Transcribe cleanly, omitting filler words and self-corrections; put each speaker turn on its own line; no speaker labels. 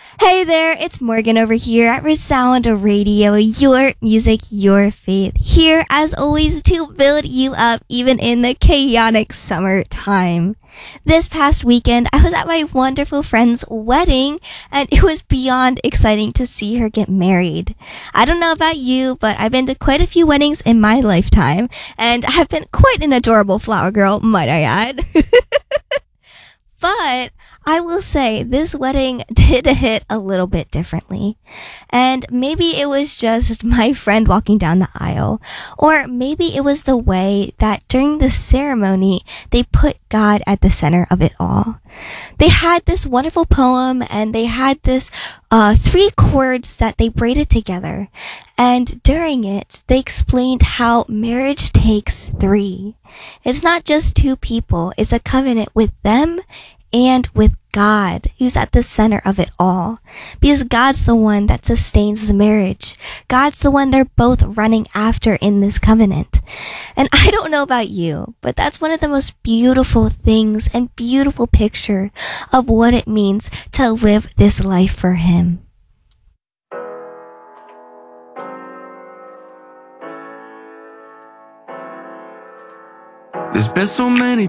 Hey there, it's Morgan over here at Resound Radio, your music, your faith. Here, as always, to build you up even in the chaotic summertime. This past weekend, I was at my wonderful friend's wedding, and it was beyond exciting to see her get married. I don't know about you, but I've been to quite a few weddings in my lifetime, and I've been quite an adorable flower girl, might I add. But I will say this wedding did hit a little bit differently. And maybe it was just my friend walking down the aisle. Or maybe it was the way that during the ceremony, they put God at the center of it all. They had this wonderful poem and they had this 3 chords that they braided together. And during it, they explained how marriage takes 3. It's not just 2 people. It's a covenant with them and with God, who's at the center of it all. Because God's the one that sustains the marriage. God's the one they're both running after in this covenant. And I don't know about you, but that's one of the most beautiful things and beautiful picture of what it means to live this life for Him.
There's been so many